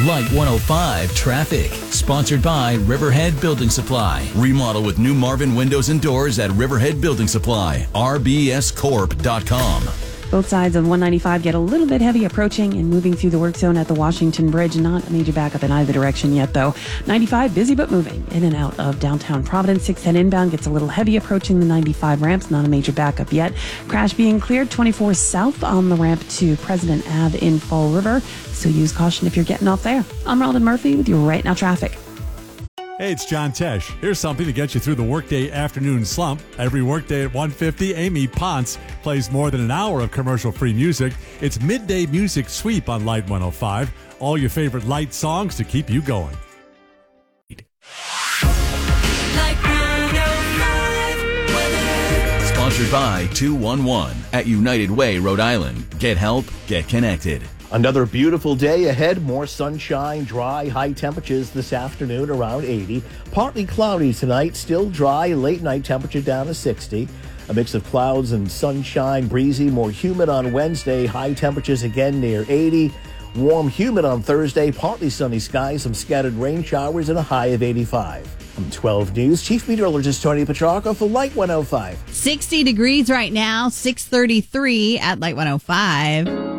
Light 105 traffic. Sponsored by Riverhead Building Supply. Remodel with new Marvin windows and doors at Riverhead Building Supply. rbscorp.com. Both sides of 195 get a little bit heavy approaching and moving through the work zone at the Washington Bridge. Not a major backup in either direction yet, though. 95 busy but moving in and out of downtown Providence. 610 inbound gets a little heavy approaching the 95 ramps. Not a major backup yet. Crash being cleared. 24 south on the ramp to President Ave in Fall River. So use caution if you're getting off there. I'm Ronald Murphy with your Right Now traffic. Hey, it's John Tesh. Here's something to get you through the workday afternoon slump. Every workday at 1:50, Amy Ponce plays more than an hour of commercial-free music. It's Midday Music Sweep on Light 105. All your favorite Light songs to keep you going. Sponsored by 211 at United Way, Rhode Island. Get help, get connected. Another beautiful day ahead. More sunshine, dry, high temperatures this afternoon around 80. Partly cloudy tonight, still dry, late night temperature down to 60. A mix of clouds and sunshine, breezy, more humid on Wednesday. High temperatures again near 80. Warm, humid on Thursday, partly sunny skies, some scattered rain showers, and a high of 85. From 12 News, Chief Meteorologist Tony Petrarca for Light 105. 60 degrees right now, 6:33 at Light 105.